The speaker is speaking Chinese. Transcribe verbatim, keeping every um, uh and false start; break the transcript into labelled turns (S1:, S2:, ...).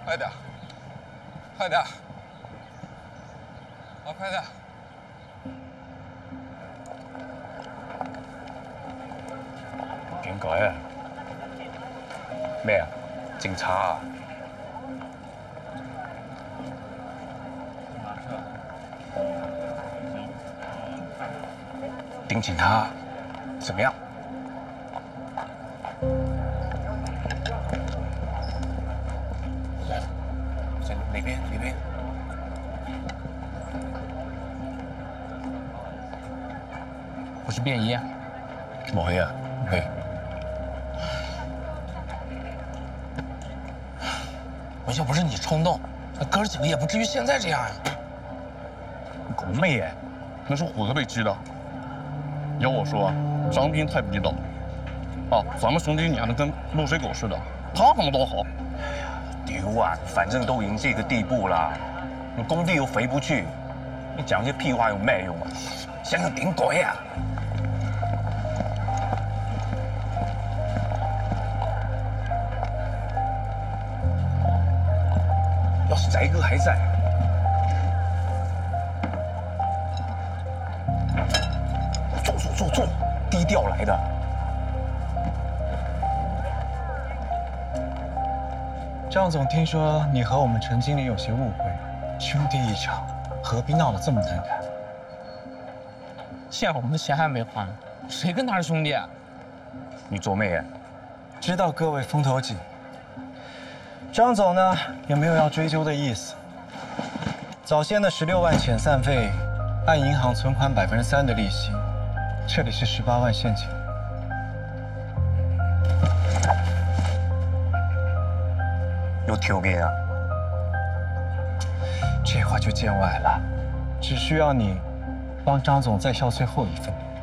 S1: 快点，快点，啊，快点！
S2: 點解啊？咩啊？警察啊？盯紧他，怎么样？在哪边？哪边？
S3: 我是便衣。
S2: 冇去啊？去。
S3: 我要不是你冲动，那哥儿几个也不至于现在这样呀。
S2: 搞咩嘢？那是虎子被击的。要我说，张斌太逼了。啊，咱们兄弟撵得跟落水狗似的，他怎么都好。
S4: 丢啊！反正都已经这个地步了，你工地又回不去，你讲些屁话有咩用啊？想想點改啊！要是翟哥还在，坐坐坐坐，低调来的。
S5: 张总，听说你和我们陈经理有些误会，兄弟一场，何必闹得这么难看？
S3: 欠我们的钱还没还，谁跟他是兄弟啊？
S4: 你做咩啊？
S5: 知道各位风头紧。张总呢，也没有要追究的意思。早先的十六万遣散费，按银行存款百分之三的利息，这里是十八万现金。
S4: 又挑给啊？
S5: 这话就见外了，只需要你帮张总再销最后一份。